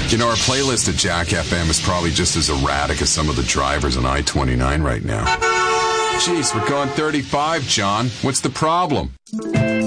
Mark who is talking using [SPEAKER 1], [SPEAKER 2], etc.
[SPEAKER 1] You know, our playlist at Jack FM is probably just as erratic as some of the drivers on I-29 right now. Jeez, we're going 35, John. What's the problem?